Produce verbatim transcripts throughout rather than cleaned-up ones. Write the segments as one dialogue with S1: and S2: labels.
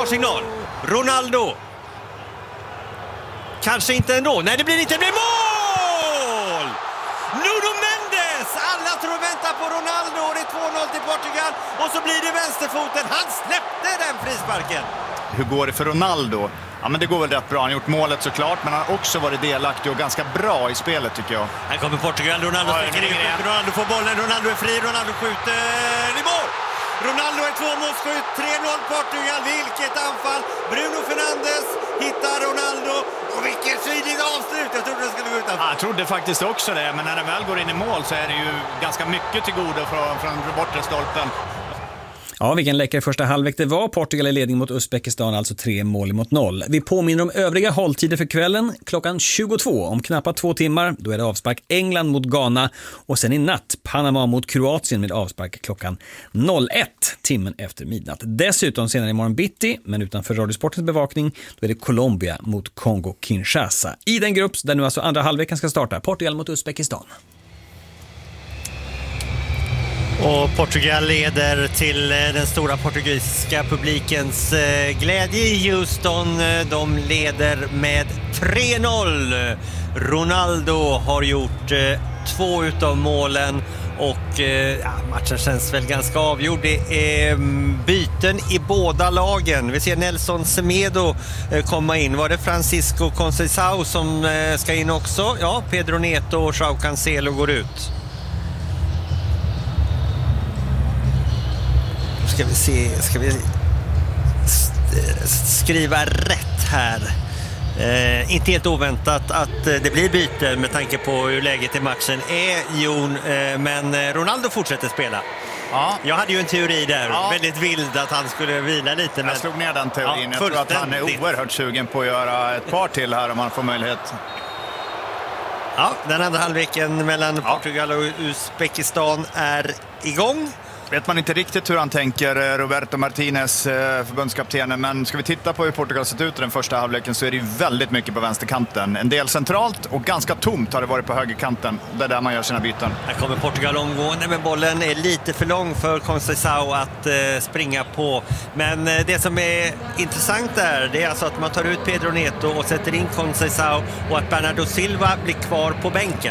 S1: signal. Ronaldo. Kanske inte ändå. Nej, det blir inte. Det blir mål! Nuno Mendes! Alla tror vänta på Ronaldo. Det är två noll till Portugal. Och så blir det vänsterfoten. Han släppte den frisparken.
S2: Hur går det för Ronaldo? Ja, men det går väl rätt bra. Han har gjort målet såklart, men han har också varit delaktig och ganska bra i spelet tycker jag.
S1: Här kommer Portugal. Ronaldo
S2: ja,
S1: sticker in. Ronaldo får bollen. Ronaldo är fri. Ronaldo skjuter i mål. Ronaldo är tvåmålsskytt. tre noll Portugal. Vilket anfall. Bruno Fernandes hittar Ronaldo. Och vilket sydligt avslut. Jag trodde det skulle gå utanför.
S2: Ja, jag trodde faktiskt också det. Men när den väl går in i mål så är det ju ganska mycket till godo från, från bortre stolpen.
S3: Ja, vilken läcker första halvlek det var. Portugal i ledning mot Uzbekistan, alltså tre mål mot noll. Vi påminner om övriga hålltider för kvällen. Klockan tjugotvå, om knappt två timmar, då är det avspark England mot Ghana. Och sen i natt, Panama mot Kroatien med avspark klockan ett, timmen efter midnatt. Dessutom senare imorgon bitti, men utanför Radiosportens bevakning, då är det Colombia mot Kongo-Kinshasa. I den grupp där nu alltså andra halvleken ska starta, Portugal mot Uzbekistan.
S1: Och Portugal leder till den stora portugisiska publikens glädje i Houston. De leder med tre noll. Ronaldo har gjort två utav målen och ja, matchen känns väl ganska avgjord. Det är byten i båda lagen. Vi ser Nelson Semedo komma in. Var det Francisco Conceição som ska in också? Ja, Pedro Neto och João Cancelo går ut. Ska vi se, ska vi skriva rätt här. Eh, inte helt oväntat att det blir byte med tanke på hur läget i matchen är, Jon. Eh, men Ronaldo fortsätter spela. Ja. Jag hade ju en teori där, ja. väldigt vild att han skulle vila lite.
S2: Jag
S1: men...
S2: slog ner den teorin.
S1: Ja,
S2: jag tror att han är oerhört sugen på att göra ett par till här om han får möjlighet.
S1: Ja, den andra halvleken mellan
S2: ja.
S1: Portugal och Uzbekistan är igång.
S2: Vet man inte riktigt hur han tänker, Roberto Martinez, förbundskaptenen, men ska vi titta på hur Portugal sett ut i den första halvleken så är det ju väldigt mycket på vänsterkanten. En del centralt och ganska tomt har det varit på högerkanten. Det är där man gör sina byten.
S1: Här kommer Portugal omgående, men bollen är lite för lång för Conceição att eh, springa på. Men eh, det som är intressant där, det är alltså att man tar ut Pedro Neto och sätter in Conceição och att Bernardo Silva blir kvar på bänken.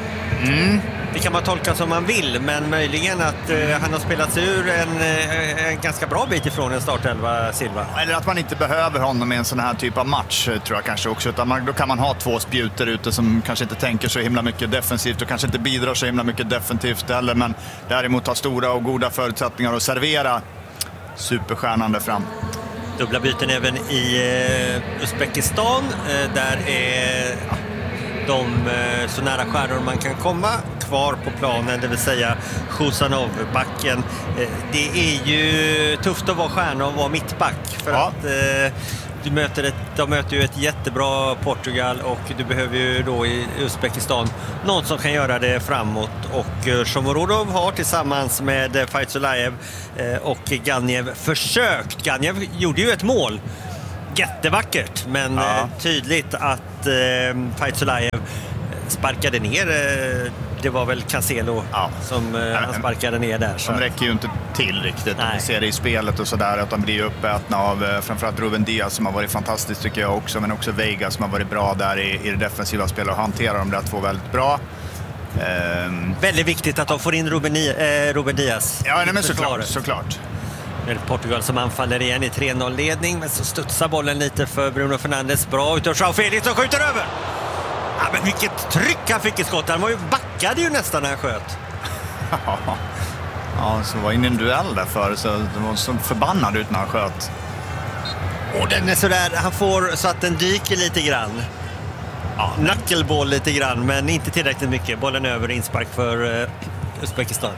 S2: Mm.
S1: Det kan man tolka som man vill, men möjligen att eh, han har spelat sig ur en, eh, en ganska bra bit ifrån en startelva, Silva.
S2: Eller att man inte behöver honom i en sån här typ av match, tror jag kanske också. Utan man, då kan man ha två spjuter ute som kanske inte tänker så himla mycket defensivt och kanske inte bidrar så himla mycket defensivt heller, men däremot har stora och goda förutsättningar att servera superstjärnan där fram.
S1: Dubbla byten även i eh, Uzbekistan. Eh, där är... Ja. De så nära stjärnor man kan komma kvar på planen, det vill säga Khusanov, backen. Det är ju tufft att vara stjärna och vara mittback för ja. att eh, du möter ett, de möter ju ett jättebra Portugal och du behöver ju då i Uzbekistan någon som kan göra det framåt, och Shomurodov har tillsammans med Faizullaev och Ganev försökt. Ganev gjorde ju ett mål. Jättevackert, men ja. tydligt att eh, Faizullaev sparkade ner. Eh, det var väl Cancelo ja. som eh, han sparkade ner där.
S2: Så. De räcker ju inte till riktigt. Vi ser det i spelet och sådär, att de blir uppätna av eh, framförallt Ruben Diaz som har varit fantastiskt tycker jag också, men också Veiga som har varit bra där i, i det defensiva spelet och hanterar de där två väldigt bra.
S1: Um, väldigt viktigt att de får in Ruben, eh, Ruben Diaz.
S2: Ja, nej, men såklart, såklart.
S1: Portugal som anfaller igen i tre noll-ledning, men så studsar bollen lite för Bruno Fernandes. Bra ut och João Felix som skjuter över. Ja, men vilket tryck han fick i skott. Han var ju backade ju nästan när han sköt.
S2: Ja, så var in i en duell där för så det var så förbannad ut när han sköt.
S1: Och den är sådär, han får så att den dyker lite grann. Ja, knuckleball lite grann, men inte tillräckligt mycket. Bollen över, inspark för uh, Uzbekistan.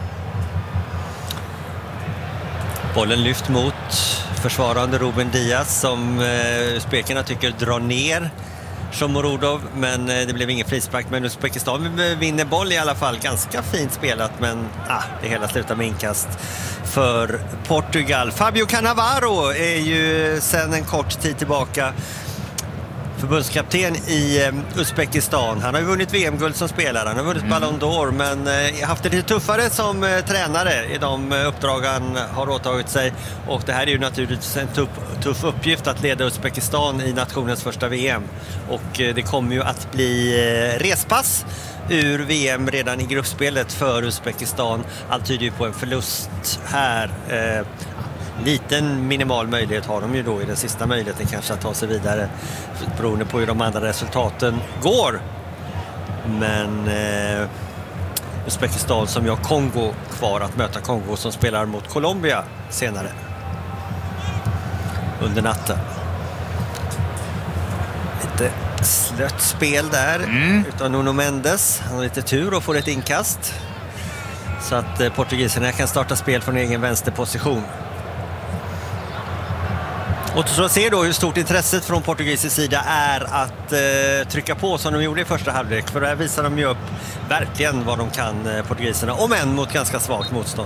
S1: Bollen lyft mot försvarande Ruben Diaz som eh, spekarna tycker drar ner Shomurodov, men eh, det blev ingen frispark. Men Uzbekistan vinner boll i alla fall. Ganska fint spelat, men ah, det hela slutar med inkast för Portugal. Fabio Cannavaro är ju sedan en kort tid tillbaka förbundskapten i Uzbekistan. Han har ju vunnit V M-guld som spelare, han har vunnit mm. Ballon d'Or, men eh, haft det lite tuffare som eh, tränare i de eh, uppdrag han har åtagit sig. Och det här är ju naturligtvis en tuff, tuff uppgift att leda Uzbekistan i nationens första V M. Och eh, det kommer ju att bli eh, respass ur V M redan i gruppspelet för Uzbekistan. Allt tyder ju på en förlust här. Eh, liten minimal möjlighet har de ju då i den sista möjligheten kanske att ta sig vidare beroende på hur de andra resultaten går. Men eh, Uzbekistan som ju har Kongo kvar att möta, Kongo som spelar mot Colombia senare under natten. Lite slött spel där mm. utan Nuno Mendes. Han har lite tur och får ett inkast så att eh, portugiserna kan starta spel från egen vänsterposition. Och så ser då hur stort intresset från portugisisk sida är att eh, trycka på som de gjorde i första halvlek. För där visar de ju upp verkligen vad de kan, eh, portugiserna, om än mot ganska svagt motstånd.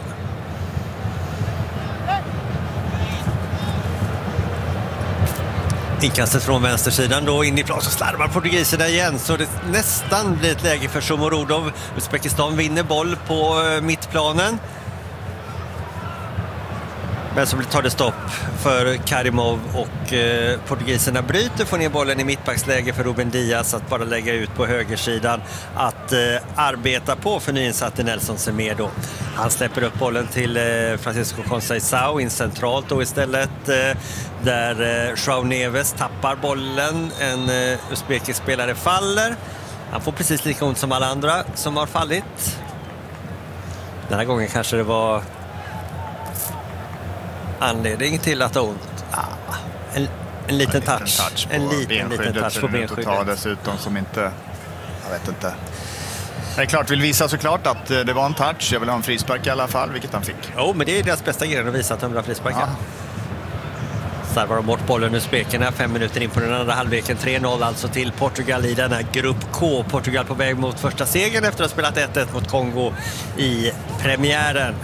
S1: Inkastet från vänstersidan då in i plan, så slarvar portugiserna igen så det nästan blir ett läge för Shomurodov. Uzbekistan vinner boll på eh, mittplanen. Men så tar det stopp för Karimov och eh, portugiserna bryter, får ner bollen i mittbacksläge för Ruben Diaz att bara lägga ut på högersidan att eh, arbeta på för nyinsatte Nelson Semedo. Han släpper upp bollen till eh, Francisco Conceição in centralt då istället eh, där eh, João Neves tappar bollen, en eh, uzbekisk spelare faller. Han får precis lika ont som alla andra som har fallit. Den här gången kanske det var anledning till att ha ont. Ah, en, en liten
S2: en
S1: touch.
S2: touch
S1: en liten, liten touch på benskyddet.
S2: Ta dessutom som inte, jag vet inte. Det är klart, vill visa såklart att det var en touch. Jag vill ha en frispark i alla fall, vilket han fick.
S1: Jo, men det är deras bästa grej att visa att de vill ha frisparkar. Ja. Servar de bort bollen ur spekerna, fem minuter in på den andra halvleken. tre noll alltså till Portugal i denna grupp K. Portugal på väg mot första segern efter att ha spelat ett ett mot Kongo i premiären.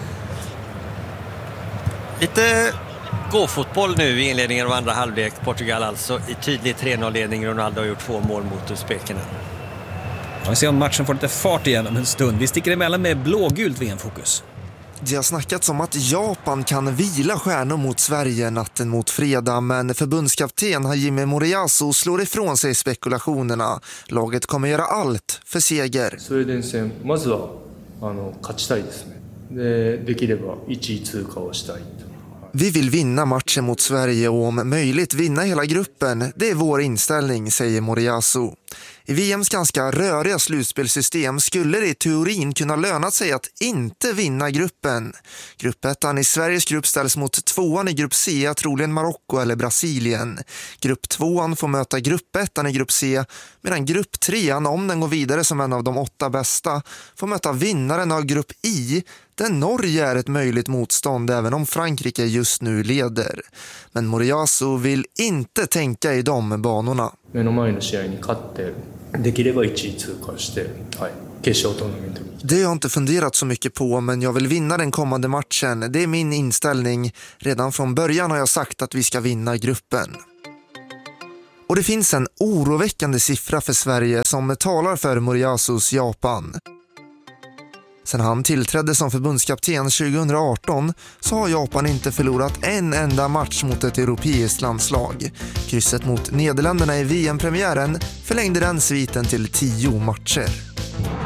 S1: Lite gå-fotboll nu i inledningen av andra halvlek. Portugal alltså i tydlig tre noll-ledning. Ronaldo har gjort två mål mot uzbekerna.
S3: Ja, vi ser om matchen får lite fart igen om en stund. Vi sticker emellan med blågult V M-fokus.
S4: Det har snackats om att Japan kan vila stjärnor mot Sverige natten mot fredag, men förbundskapten Hajime Moriyasu slår ifrån sig spekulationerna. Laget kommer göra allt för seger.
S5: スウェーデン戦まずはあの勝ちたいですね。で、できればいちい通過をしたい。
S4: Vi vill vinna matchen mot Sverige och om möjligt vinna hela gruppen. Det är vår inställning, säger Moriyasu. I V M:s ganska röriga slutspelsystem skulle det i teorin kunna löna sig att inte vinna gruppen. Gruppettan i Sveriges grupp ställs mot tvåan i grupp C, troligen Marocko eller Brasilien. Grupp tvåan får möta gruppettan i grupp C, medan grupp trean, om den går vidare som en av de åtta bästa, får möta vinnaren av grupp I, där Norge är ett möjligt motstånd även om Frankrike just nu leder. Men Moriyasu vill inte tänka i de banorna.
S5: 目の前の試合に勝ってできればいちい通過して、はい、決勝トーナメントに。
S4: Det har jag inte funderat så mycket på, men jag vill vinna den kommande matchen. Det är min inställning. Redan från början har jag sagt att vi ska vinna gruppen. Och det finns en oroväckande siffra för Sverige som talar för Moriyasus Japan. Sen han tillträdde som förbundskapten tjugo arton så har Japan inte förlorat en enda match mot ett europeiskt landslag. Krysset mot Nederländerna i V M-premiären förlängde den sviten till tio matcher.